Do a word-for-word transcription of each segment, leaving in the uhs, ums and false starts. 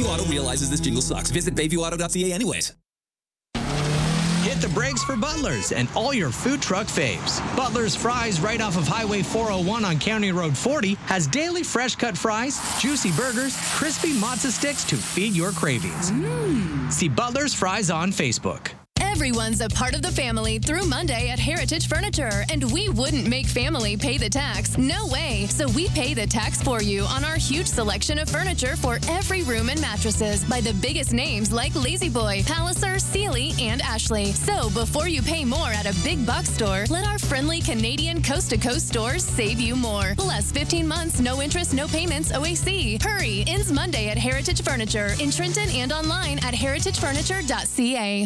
Auto realizes this jingle sucks. Visit bayview auto dot c a anyways. Hit the brakes for Butler's and all your food truck faves. Butler's Fries right off of Highway four oh one on County Road forty has daily fresh cut fries, juicy burgers, crispy mozza sticks to feed your cravings. Mm. See Butler's Fries on Facebook. Everyone's a part of the family through Monday at Heritage Furniture, and we wouldn't make family pay the tax. No way. So we pay the tax for you on our huge selection of furniture for every room and mattresses by the biggest names like La-Z-Boy, Palliser, Sealy, and Ashley. So before you pay more at a big box store, let our friendly Canadian coast-to-coast stores save you more. Plus fifteen months, no interest, no payments, O A C. Hurry! Ends Monday at Heritage Furniture in Trenton and online at heritage furniture dot c a.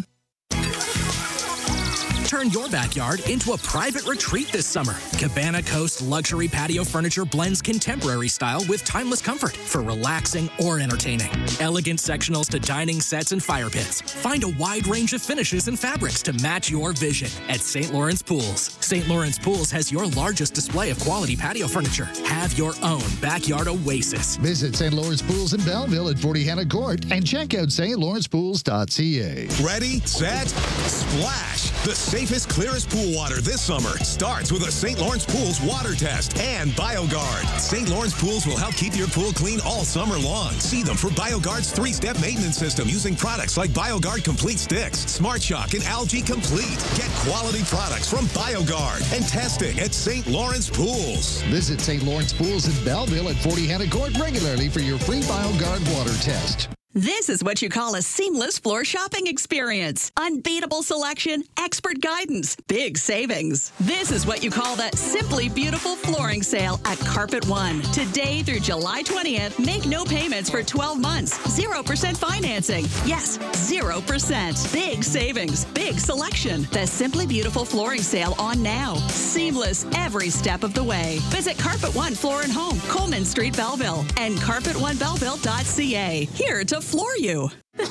Turn your backyard into a private retreat this summer. Cabana Coast Luxury Patio Furniture blends contemporary style with timeless comfort for relaxing or entertaining. Elegant sectionals to dining sets and fire pits. Find a wide range of finishes and fabrics to match your vision at Saint Lawrence Pools. Saint Lawrence Pools has your largest display of quality patio furniture. Have your own backyard oasis. Visit Saint Lawrence Pools in Belleville at forty Hannah Court and check out st lawrence pools dot c a. Ready, set, splash! The safest, clearest pool water this summer starts with a Saint Lawrence Pools water test and BioGuard. Saint Lawrence Pools will help keep your pool clean all summer long. See them for BioGuard's three-step maintenance system using products like BioGuard Complete Sticks, Smart Shock, and Algae Complete. Get quality products from BioGuard and testing at Saint Lawrence Pools. Visit Saint Lawrence Pools in Belleville at forty Hannah Court regularly for your free BioGuard water test. This is what you call a seamless floor shopping experience. Unbeatable selection, expert guidance, big savings. This is what you call the Simply Beautiful flooring sale at Carpet One. Today through July twentieth, make no payments for twelve months. zero percent financing. Yes, zero percent. Big savings, big selection. The Simply Beautiful flooring sale on now. Seamless every step of the way. Visit Carpet One Floor and Home, Coleman Street, Belleville, and carpet one belleville dot c a. Here to floor you.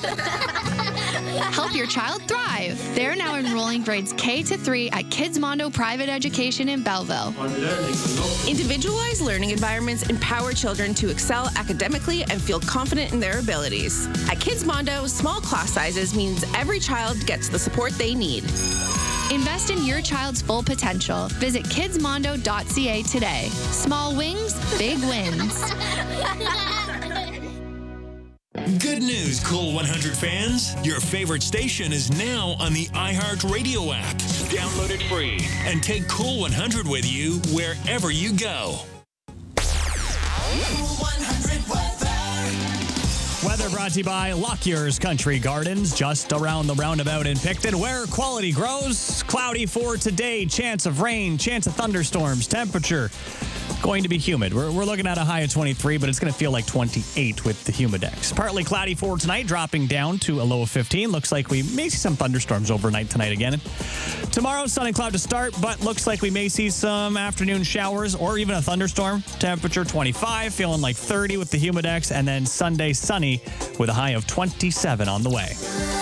Help your child thrive. They're now enrolling grades K to three at Kids Mondo Private Education in Belleville. Individualized learning environments empower children to excel academically and feel confident in their abilities. At Kids Mondo, small class sizes means every child gets the support they need. Invest in your child's full potential. Visit kids mondo dot c a today. Small wings, big wins. Good news, Cool one hundred fans. Your favorite station is now on the iHeartRadio app. Download it free and take Cool one hundred with you wherever you go. Cool one hundred weather. Weather brought to you by Lockyer's Country Gardens, just around the roundabout in Picton, where quality grows. Cloudy for today, chance of rain, chance of thunderstorms, temperature going to be humid. We're, we're looking at a high of twenty-three, but it's going to feel like twenty-eight with the humidex. Partly cloudy for tonight, dropping down to a low of fifteen. Looks like we may see some thunderstorms overnight tonight again. Tomorrow, sun and cloud to start, but looks like we may see some afternoon showers or even a thunderstorm. Temperature twenty-five, feeling like thirty with the humidex, and then Sunday sunny with a high of twenty-seven on the way.